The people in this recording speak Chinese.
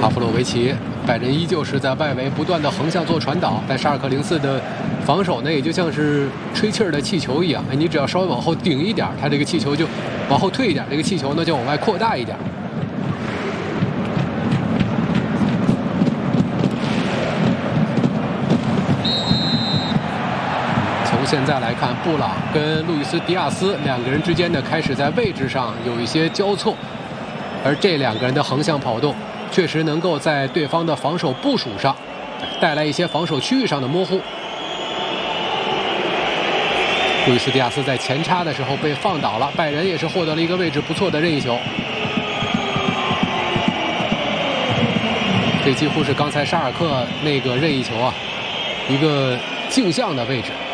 阿弗洛维奇，拜仁依旧是在外围不断的横向做传导，但沙尔克04的防守呢，也就像是吹气儿的气球一样，你只要稍微往后顶一点，它这个气球就往后退一点，这个气球呢就往外扩大一点。从现在来看，布朗跟路易斯·迪亚斯两个人之间呢，开始在位置上有一些交错，而这两个人的横向跑动，确实能够在对方的防守部署上带来一些防守区域上的模糊。路易斯·迪亚斯在前插的时候被放倒了，拜仁也是获得了一个位置不错的任意球。这几乎是刚才沙尔克那个任意球啊，一个镜像的位置。